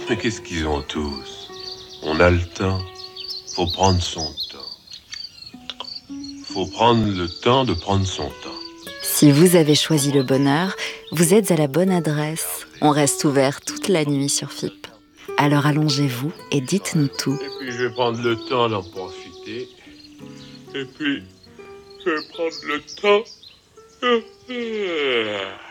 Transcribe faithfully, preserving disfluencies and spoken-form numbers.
Mais qu'est-ce qu'ils ont tous? On a le temps. Faut prendre son temps. Faut prendre le temps de prendre son temps. Si vous avez choisi le bonheur, vous êtes à la bonne adresse. On reste ouvert toute la nuit sur F I P. Alors allongez-vous et dites-nous tout. Et puis je vais prendre le temps d'en profiter. Et puis je vais prendre le temps.